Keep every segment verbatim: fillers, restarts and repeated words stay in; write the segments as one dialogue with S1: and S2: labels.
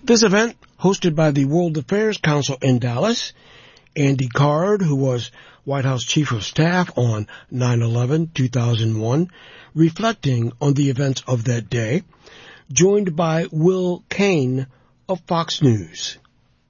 S1: This event, hosted by the World Affairs Council in Dallas, Andy Card, who was White House Chief of Staff on nine eleven two thousand one, reflecting on the events of that day, joined by Will Cain of Fox News.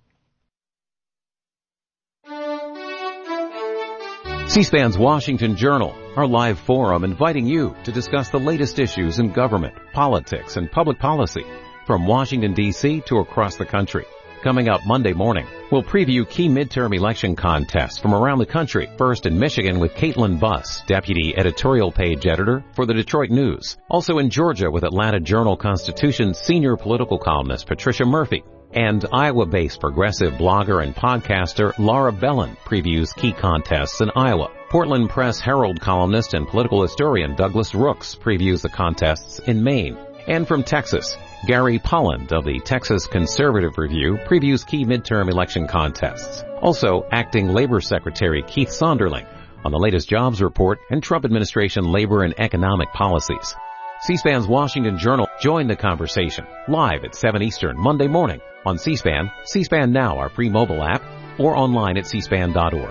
S2: C-SPAN's Washington Journal, our live forum inviting you to discuss the latest issues in government, politics, and public policy from Washington, D C to across the country. Coming up Monday morning, we'll preview key midterm election contests from around the country. First in Michigan with Caitlin Buss, Deputy Editorial Page Editor for the Detroit News. Also in Georgia with Atlanta Journal-Constitution Senior Political Columnist Patricia Murphy. And Iowa-based progressive blogger and podcaster Laura Bellin previews key contests in Iowa. Portland Press Herald columnist and political historian Douglas Rooks previews the contests in Maine. And from Texas, Gary Polland of the Texas Conservative Review previews key midterm election contests. Also, Acting Labor Secretary Keith Sonderling on the latest jobs report and Trump administration labor and economic policies. C-SPAN's Washington Journal. Join the conversation live at seven Eastern Monday morning on C-SPAN, C-SPAN Now, our free mobile app, or online at c span dot org.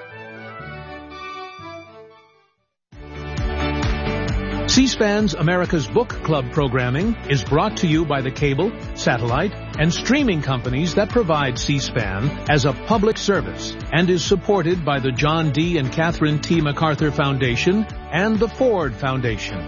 S3: C-SPAN's America's Book Club programming is brought to you by the cable, satellite, and streaming companies that provide C-SPAN as a public service and is supported by the John D. and Catherine T. MacArthur Foundation and the Ford Foundation.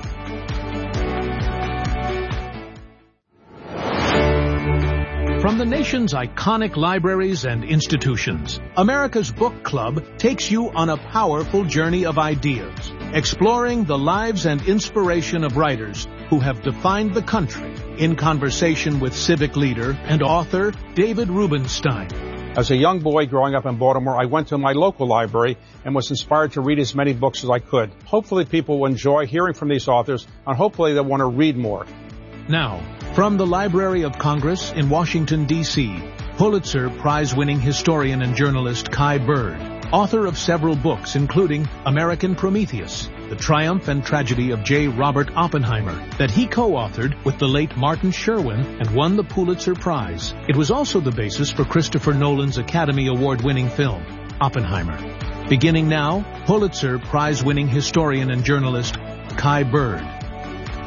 S3: From the nation's iconic libraries and institutions, America's Book Club takes you on a powerful journey of ideas, exploring the lives and inspiration of writers who have defined the country, in conversation with civic leader and author David Rubenstein.
S4: As a young boy growing up in Baltimore, I went to my local library and was inspired to read as many books as I could. Hopefully people will enjoy hearing from these authors, and hopefully they'll want to read more.
S3: Now, from the Library of Congress in Washington, D C, Pulitzer Prize-winning historian and journalist Kai Bird, author of several books including American Prometheus, The Triumph and Tragedy of J. Robert Oppenheimer, that he co-authored with the late Martin Sherwin and won the Pulitzer Prize. It was also the basis for Christopher Nolan's Academy Award-winning film, Oppenheimer. Beginning now, Pulitzer Prize-winning historian and journalist Kai Bird.